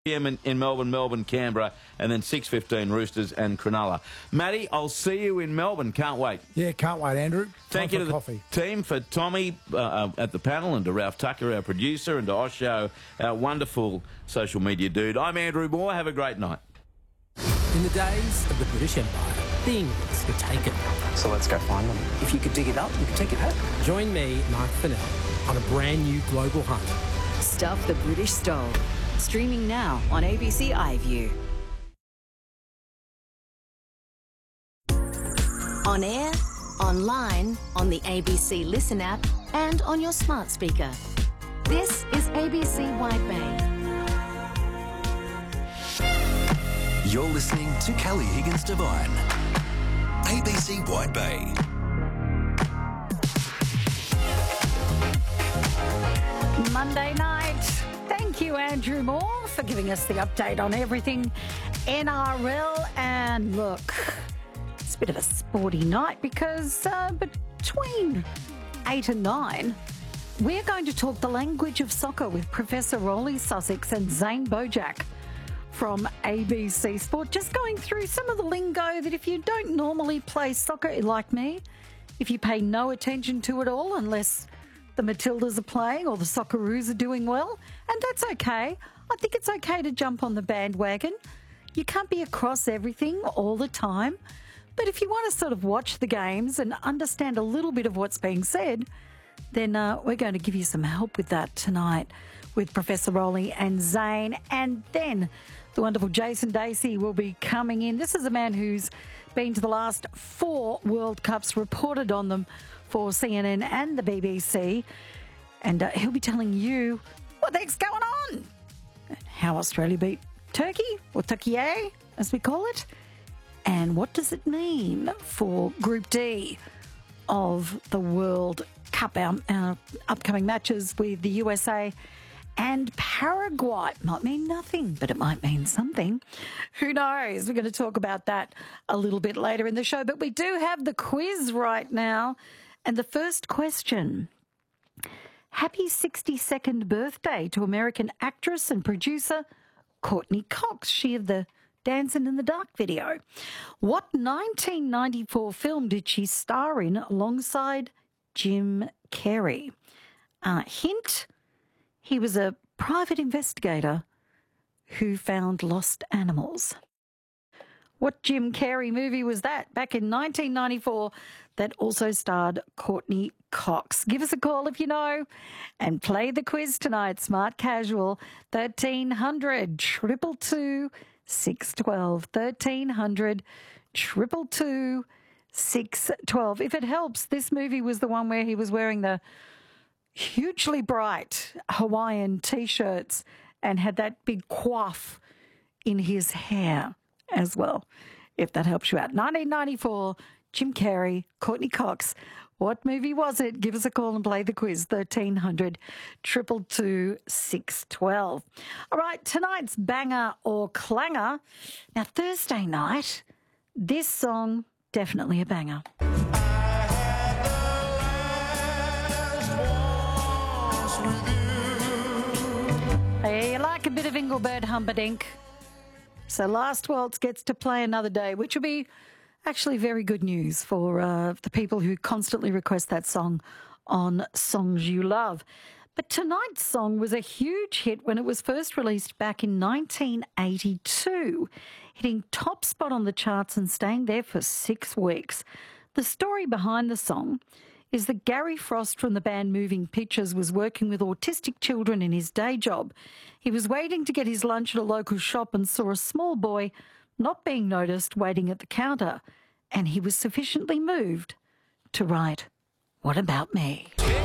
p.m. in Melbourne, Canberra, and then 6:15 Roosters and Cronulla. Matty, I'll see you in Melbourne. Can't wait. Yeah, can't wait, Andrew. Thank you to the team, for Tommy at the panel, and to Ralph Tucker, our producer, and to Osho, our wonderful social media dude. I'm Andrew Moore. Have a great night. In the days of the British Empire, things were taken. So let's go find them. If you could dig it up, you could take it home. Join me, Mark Fennell, on a brand new global hunt. Stuff the British Stole. Streaming now on ABC iView. On air, online, on the ABC Listen app, and on your smart speaker. This is ABC Wide Bay. You're listening to Kelly Higgins Devine. ABC Wide Bay. Monday night. Thank you, Andrew Moore, for giving us the update on everything NRL. And look, it's a bit of a sporty night because between 8 and 9, we're going to talk the language of soccer with Professor Rolly Sussex and Zane Bojack from ABC Sport, just going through some of the lingo that if you don't normally play soccer like me, if you pay no attention to it all unless the Matildas are playing or the Socceroos are doing well, and that's okay. I think it's okay to jump on the bandwagon. You can't be across everything all the time, but if you want to sort of watch the games and understand a little bit of what's being said, then we're going to give you some help with that tonight with Professor Rolly and Zane. And then the wonderful Jason Dacey will be coming in. This is a man who's been to the last 4 World Cups, reported on them for CNN and the BBC. And he'll be telling you what the heck's going on, how Australia beat Turkey, or Turkey, as we call it, and what does it mean for Group D of the World Cup, our upcoming matches with the USA and Paraguay. Might mean nothing, but it might mean something. Who knows? We're going to talk about that a little bit later in the show. But we do have the quiz right now. And the first question: happy 62nd birthday to American actress and producer Courtney Cox, she of the Dancing in the Dark video. What 1994 film did she star in alongside Jim Carrey? Hint: he was a private investigator who found lost animals. What Jim Carrey movie was that back in 1994 that also starred Courtney Cox? Give us a call if you know and play the quiz tonight. Smart Casual, 1300 222 612. 1300 222 612. If it helps, this movie was the one where he was wearing the hugely bright Hawaiian T-shirts and had that big coif in his hair as well, if that helps you out. 1994, Jim Carrey, Courtney Cox. What movie was it? Give us a call and play the quiz. 1300 222 612. All right, tonight's banger or clanger. Now, Thursday night, this song, definitely a banger. Hey, you like a bit of Engelbert Humperdinck? So Last Waltz gets to play another day, which will be actually very good news for the people who constantly request that song on Songs You Love. But tonight's song was a huge hit when it was first released back in 1982, hitting top spot on the charts and staying there for 6 weeks. The story behind the song is that Gary Frost from the band Moving Pictures was working with autistic children in his day job. He was waiting to get his lunch at a local shop and saw a small boy not being noticed waiting at the counter, and he was sufficiently moved to write, "What About Me?"